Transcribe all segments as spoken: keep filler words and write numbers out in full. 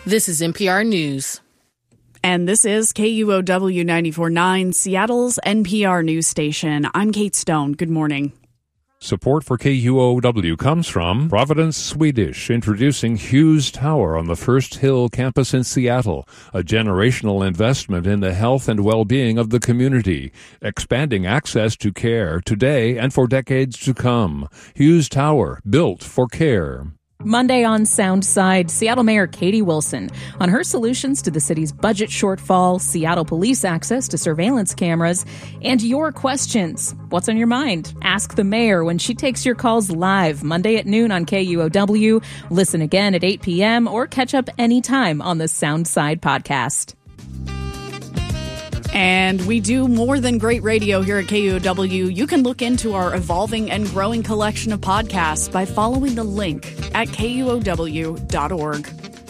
This is N P R News. And this is K U O W ninety-four point nine, Seattle's N P R news station. I'm Kate Stone. Good morning. Support for K U O W comes from Providence Swedish, introducing Hughes Tower on the First Hill campus in Seattle, a generational investment in the health and well-being of the community, expanding access to care today and for decades to come. Hughes Tower, built for care. Monday on Soundside, Seattle Mayor Katie Wilson on her solutions to the city's budget shortfall, Seattle police access to surveillance cameras, and your questions. What's on your mind? Ask the mayor when she takes your calls live Monday at noon on K U O W. Listen again at eight p.m. or catch up anytime on the Soundside podcast. And we do more than great radio here at K U O W. You can look into our evolving and growing collection of podcasts by following the link at K U O W dot org.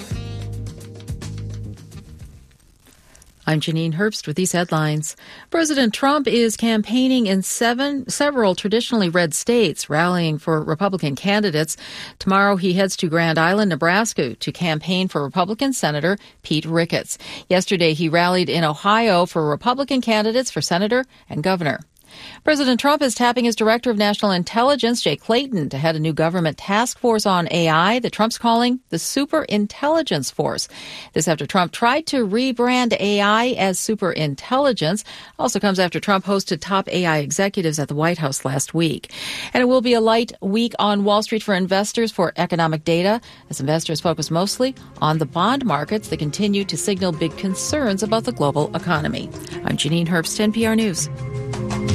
I'm Janine Herbst with these headlines. President Trump is campaigning in seven, several traditionally red states, rallying for Republican candidates. Tomorrow he heads to Grand Island, Nebraska, to campaign for Republican Senator Pete Ricketts. Yesterday he rallied in Ohio for Republican candidates for senator and governor. President Trump is tapping his Director of National Intelligence, Jay Clayton, to head a new government task force on A I that Trump's calling the Super Intelligence Force. This after Trump tried to rebrand A I as Super Intelligence. Also comes after Trump hosted top A I executives at the White House last week. And it will be a light week on Wall Street for investors for economic data, as investors focus mostly on the bond markets that continue to signal big concerns about the global economy. I'm Janine Herbst, N P R News.